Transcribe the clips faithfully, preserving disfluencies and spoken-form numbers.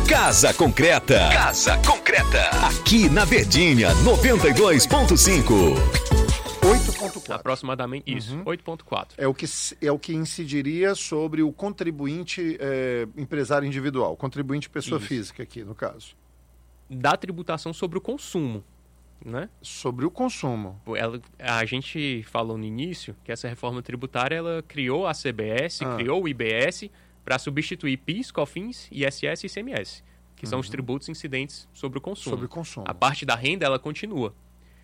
Casa Concreta. Casa Concreta. Aqui na Verdinha, noventa e dois ponto cinco. oito ponto quatro. Aproximadamente, isso, uhum. oito ponto quatro. É o, que, é o que incidiria sobre o contribuinte é, empresário individual, contribuinte pessoa isso. física aqui, no caso. Da tributação sobre o consumo, né? Sobre o consumo. Ela, a gente falou no início que essa reforma tributária, ela criou a C B S, ah. criou o I B S para substituir PIS, COFINS, I S S e I C M S, que uhum. são os tributos incidentes sobre o consumo. Sobre o consumo. A parte da renda, ela continua.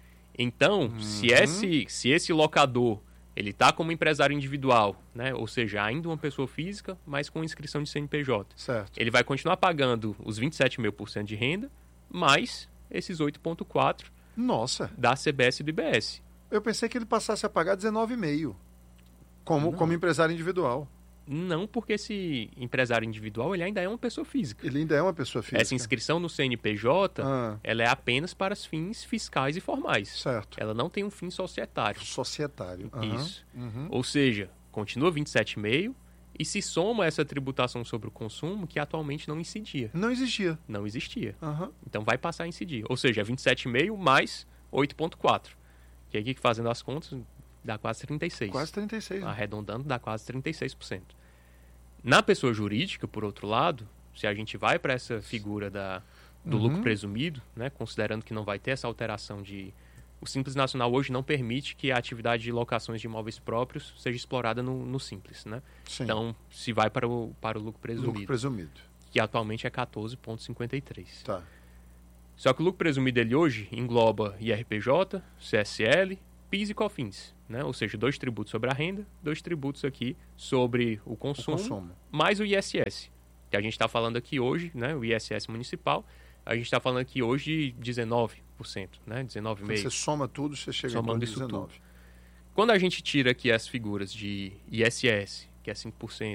Então, uhum. se, esse, se esse locador ele está como empresário individual, né? Ou seja, ainda uma pessoa física, mas com inscrição de C N P J, certo. Ele vai continuar pagando os vinte e sete mil por cento de renda, mais esses oito ponto quatro Nossa. da C B S e do I B S. Eu pensei que ele passasse a pagar dezenove vírgula cinco como, como empresário individual. Não, porque esse empresário individual ele ainda é uma pessoa física. Ele ainda é uma pessoa física. Essa inscrição no C N P J, ah. ela é apenas para os fins fiscais e formais. Certo. Ela não tem um fim societário. Societário. Uhum. Isso. Uhum. Ou seja, continua vinte e sete vírgula cinco e se soma essa tributação sobre o consumo que atualmente não incidia. Não existia. Não existia. Uhum. Então vai passar a incidir. Ou seja, vinte e sete vírgula cinco mais oito ponto quatro. Que aqui, fazendo as contas, dá quase trinta e seis por cento. Quase trinta e seis por cento. Né? Arredondando, dá quase trinta e seis por cento. Na pessoa jurídica, por outro lado, se a gente vai para essa figura da, do uhum. lucro presumido, né, considerando que não vai ter essa alteração de... O Simples Nacional hoje não permite que a atividade de locações de imóveis próprios seja explorada no, no Simples, né? Sim. Então, se vai para o, para o lucro presumido. Lucro presumido. Que atualmente é quatorze vírgula cinquenta e três. Tá. Só que o lucro presumido dele hoje engloba I R P J, C S L, PIS e COFINS, né? Ou seja, dois tributos sobre a renda, dois tributos aqui sobre o consumo, o consumo. mais o I S S, que a gente está falando aqui hoje, né? O I S S municipal, a gente está falando aqui hoje de dezenove por cento, né? dezenove vírgula cinco por cento. Você soma tudo, você chega Somando em dezenove por cento. Isso tudo. Quando a gente tira aqui as figuras de I S S, que é cinco por cento,